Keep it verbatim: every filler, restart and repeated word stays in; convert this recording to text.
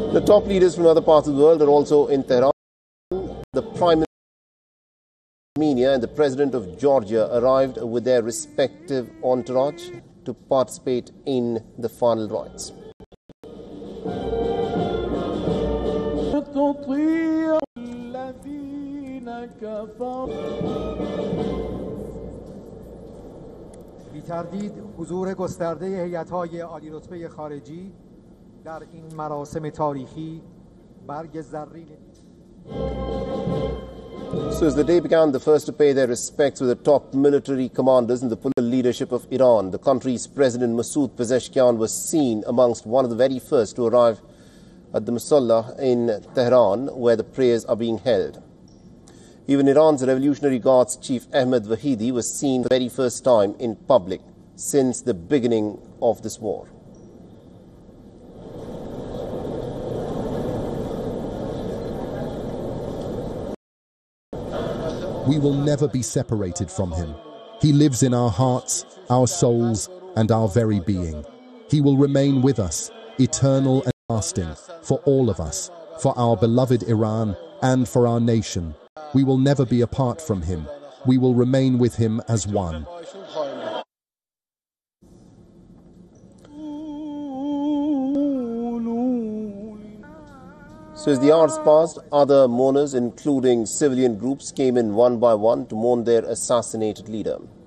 The top leaders from other parts of the world are also in Tehran. The Prime Minister of Armenia and the President of Georgia arrived with their respective entourage to participate in the final rites. بی تردید حضور گسترده هیئت‌های عالی رتبه خارجی در این مراسم تاریخی برگ زرین. So as the day began, the first to pay their respects were the top military commanders and the political leadership of Iran. The country's President Masoud Pezeshkian was seen amongst one of the very first to arrive at the Musalla in Tehran, where the prayers are being held. Even Iran's Revolutionary Guards Chief Ahmed Vahidi was seen for the very first time in public since the beginning of this war. We will never be separated from him. He lives in our hearts, our souls, and our very being. He will remain with us, eternal and lasting, for all of us, for our beloved Iran, and for our nation. We will never be apart from him. We will remain with him as one. So as the hours passed, other mourners, including civilian groups, came in one by one to mourn their assassinated leader.